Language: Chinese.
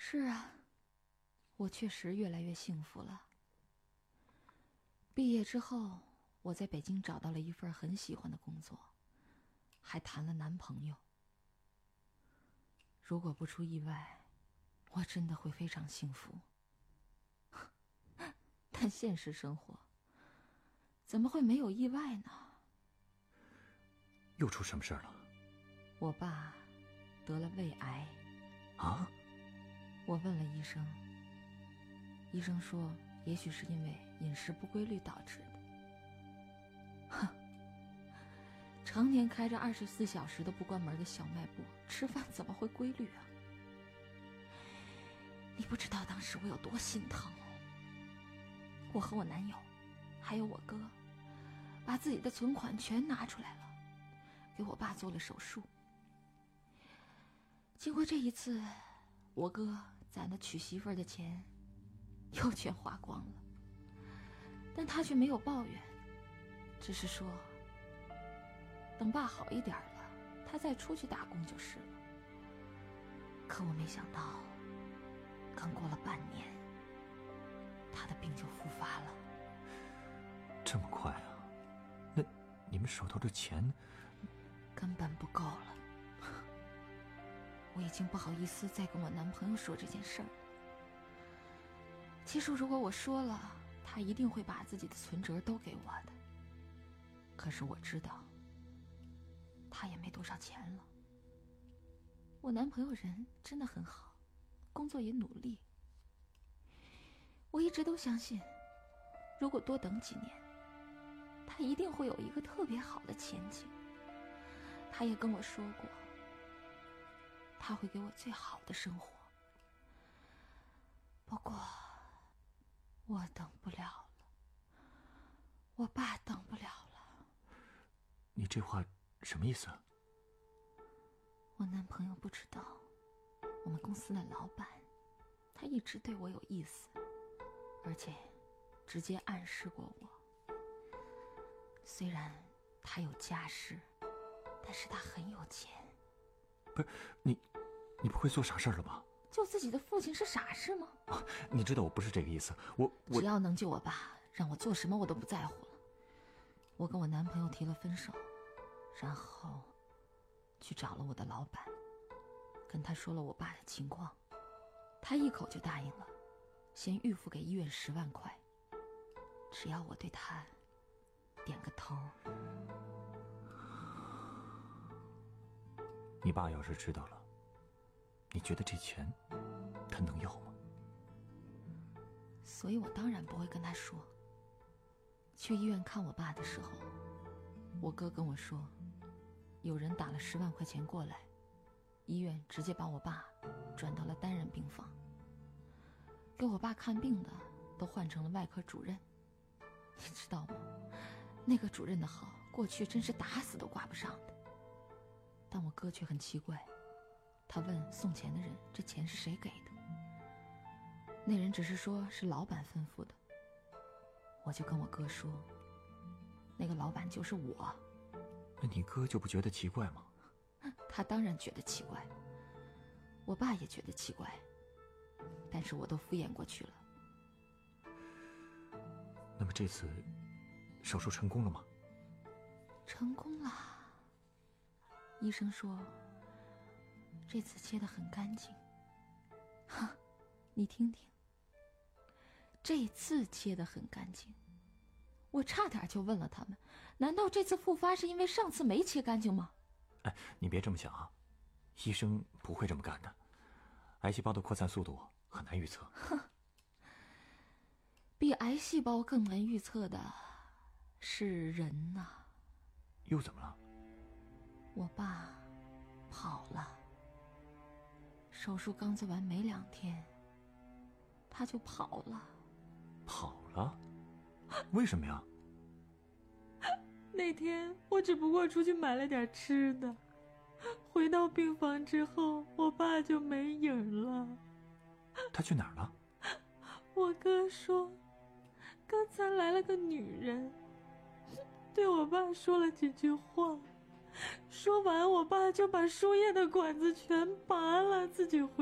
是啊，我确实越来越幸福了。毕业之后，我在北京找到了一份很喜欢的工作，还谈了男朋友。如果不出意外，我真的会非常幸福。但现实生活怎么会没有意外呢？ 又出什么事了？ 我爸得了胃癌。 啊？ 我问了医生，医生说也许是因为饮食不规律导致的。哼，常年开着24小时都不关门的小卖部，吃饭怎么会规律啊？你不知道当时我有多心疼哦。我和我男友还有我哥把自己的存款全拿出来了，给我爸做了手术。经过这一次，我哥攒的娶媳妇儿的钱又全花光了，但他却没有抱怨，只是说等爸好一点了，他再出去打工就是了。可我没想到，刚过了半年，他的病就复发了。 这么快啊？那你们手头的钱根本不够了。我已经不好意思再跟我男朋友说这件事儿了。其实如果我说了，他一定会把自己的存折都给我的。可是我知道，他也没多少钱了。我男朋友人真的很好，工作也努力。我一直都相信，如果多等几年，他一定会有一个特别好的前景。他也跟我说过，他会给我最好的生活。不过我等不了了，我爸等不了了。 你这话什么意思啊？ 我男朋友不知道，我们公司的老板他一直对我有意思，而且直接暗示过我。虽然他有家室，但是他很有钱。 不是你不会做傻事了吧？ 救自己的父亲是傻事吗？ 你知道我不是这个意思，我只要能救我爸，让我做什么我都不在乎了。我跟我男朋友提了分手，然后去找了我的老板，跟他说了我爸的情况。他一口就答应了，先预付给医院10万块，只要我对他点个头。 你爸要是知道了，你觉得这钱他能要吗？ 所以我当然不会跟他说。去医院看我爸的时候，我哥跟我说，有人打了10万块钱过来，医院直接把我爸转到了单人病房，给我爸看病的都换成了外科主任。你知道吗？那个主任的好，过去真是打死都挂不上的。但我哥却很奇怪，他问送钱的人这钱是谁给的，那人只是说是老板吩咐的。我就跟我哥说，那个老板就是我。 那你哥就不觉得奇怪吗？ 他当然觉得奇怪，我爸也觉得奇怪，但是我都敷衍过去了。 那么这次手术成功了吗？ 成功了。医生说这次切得很干净。哈，你听听，这次切得很干净。我差点就问了他们，难道这次复发是因为上次没切干净吗？ 哎，你别这么想啊，医生不会这么干的。癌细胞的扩散速度很难预测。 哼，比癌细胞更难预测的是人呐。 又怎么了？ 我爸跑了，手术刚做完没2天，他就跑了。 跑了？为什么呀？ 那天我只不过出去买了点吃的，回到病房之后，我爸就没影了。 他去哪儿了？ 我哥说，刚才来了个女人，对我爸说了几句话，说完我爸就把输液的管子全拔了，自己回